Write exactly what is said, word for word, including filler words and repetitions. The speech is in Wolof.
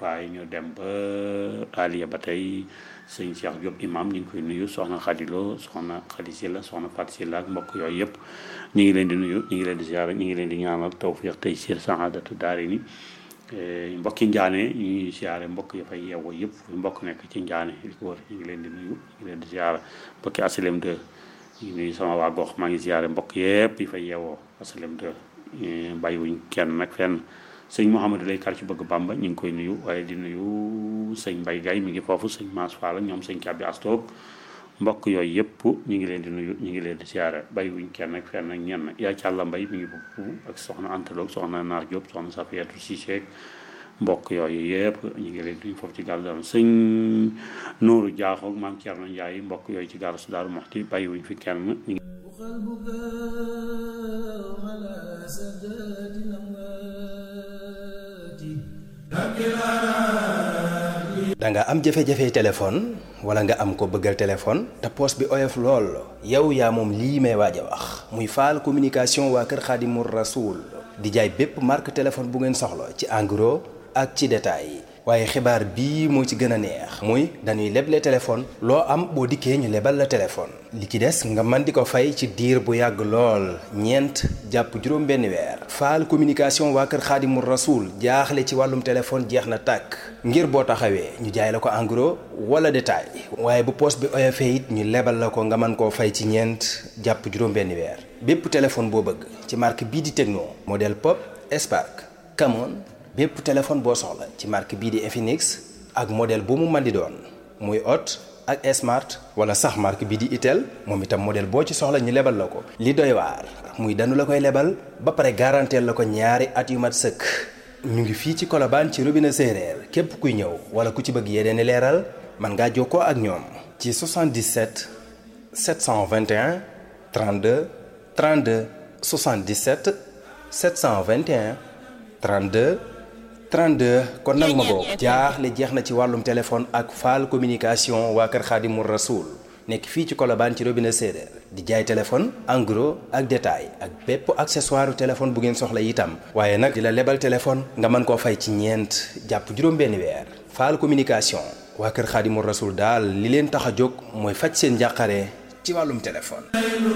waaye ñu dem ba Aliya ba tey sëñ Cheikh Diop imam ñu ngi koy nuyu soxna Khadilo soxna Khady Sylla soxna Fatou Sylla ak mbokk yooyu yëpp ñu ngi leen di nuyu ñu ngi leen di ziara ñu ngi leen di ñaanal tawfiq tey sir saadatu daari ni mbokki njaane ñu ngi ziare mbokk ya fay yeewoo yëpp mbokk nekk ci njaane li ko wër ñu ngi leen di nuyu ñu ngi leen di ziara mbokki aslem deux ñu ngi nuyu sama waa gox maa ngi ziare mbokk yëpp yi fay yeewoo aslem deux bàyyiwuñ kenn nag fenn sëñ Mouhamadou lay kar ci bëgg Bamba ñu ngi koy nuyu waaye di nuyu sëñ Mbaye Gaye mi ngi foofu sëñ Mass Fall ñoom sëñ Kabi Astoog mbokk yooyu yëpp ñu ngi leen di nuyu ñu ngi leen di siyaare bàyyiwuñ kenn ak fenn ak ñenn yaa Càlla Mbay mi ngi boppu ak soxna Antaloog soxna Naar Diop soxna Safiyatu Cissé mbokk yooyu yëpp ñu ngi leen di nuyu foofu ci gàll daal sëñ Nooru Jaaxoog maam Thierno Ndiaye mbokk yooyu ci gàll su Daaru Muxti bàyyiwuñ fi kenn ñu da nga am jafe-jafe téléphone wala nga am ko bëggal téléphone te poos bi oyof lool yow yaa moom lii may waaj a wax muy Fall communication waa kër Xaadimu Rasuul di jaay bépp marque téléphone bu ngeen soxla ci en gros ak ci détail waaye xibaar bii moo ci gën a neex muy dañuy leble téléphone loo am boo dikkee ñu lebal la téléphone li ci des nga mën di ko fay ci diir bu yàgg lool ñeent jàpp juróom benn weer Fall communication waa kër Xaadimu Rasuul jaaxle ci wàllum téléphone jeex na tàkk ngir boo taxawee ñu jaay la ko en gros wala détail waaye bu poos bi oyofee it ñu lebal la ko nga mën koo fay ci ñeent jàpp juróom benn weer bépp téléphone boo bëgg ci marque bii di Tecno modèle Pop Spark Camon bépp téléphone boo soxla ci marque bii di Infinix ak modèle bu mu mën di doon muy Hot ak Smart wala sax marque bii di Itel moom itam modèle boo ci soxla ñu lebal la ko. li doy waar muy danu la koy lebal ba pare garanteel la ko ñaari at yu mat sëkk ñu ngi fii ci Colobane ci robinet séeréer képp kuy ñëw wala ku ci bëgg yeneen i leeral mën ngaa jokkoo ak ñoom. ci soixante-dix-sept sept cent vingt et un trente-deux trente-deux soixante-dix-sept sept cent vingt et un trente-deux trente-deux kon nag ma bokk jaaxle jeex na ci wàllum téléphone ak Fall communication waa kër Xaadimu Rasuul nekk fii ci Colobane ci robinet séeréer di jaay téléphone en gros ak détail ak bépp accessoire téléphone bu ngeen soxla itam waaye nag di la lebal téléphone nga mën koo fay ci ñeent jàpp juróom benn weer Fall communication waa kër Xaadimu Rasuul daal li leen tax a jóg mooy faj seen njàqare ci wàllum téléphone